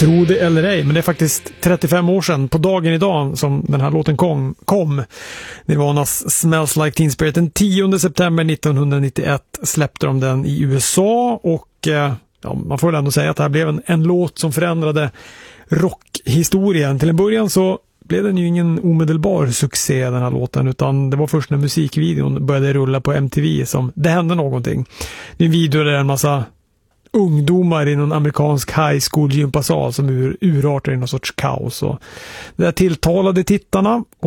Tro det eller ej, men det är faktiskt 35 år sedan på dagen idag som den här låten kom. Nirvanas Smells Like Teen Spirit. Den 10 september 1991 släppte de den i USA och man får väl ändå säga att det här blev en låt som förändrade rockhistorien. Till en början så blev den ju ingen omedelbar succé, den här låten, utan det var först när musikvideon började rulla på MTV som det hände någonting. Det är en video där en massa ungdomar i någon amerikansk high school gympasal som urartar i någon sorts kaos. Och det där tilltalade tittarna